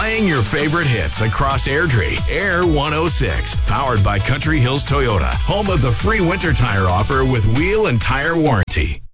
Playing your favorite hits across Airdrie. Air 106. Powered by Country Hills Toyota. Home of the free winter tire offer with wheel and tire warranty.